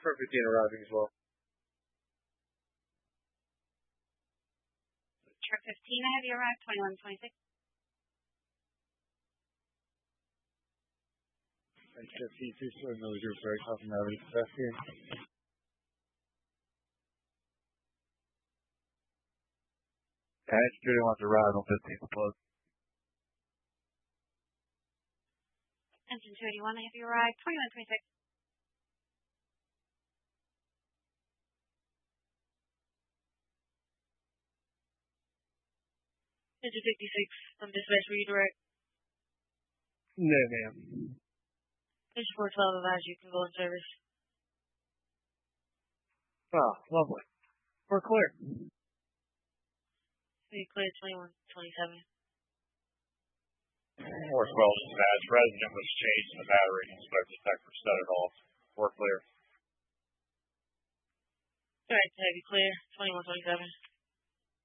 for 15 arriving as well. Truck 15, I have you arrived, 2126. And 52 still knows your break off and that is best here. Security wants to ride on 15th plus. Engine 281, I have you arrived, 2126. Engine 56, I'm dispatch for you direct. No, ma'am. Engine 412, advise you can go in service. Oh, lovely. We're clear. Be clear 2127. 412 dispatch. Resident was chased in the battery. Smoke detector set it off. We're clear. Alright, have you clear 2127.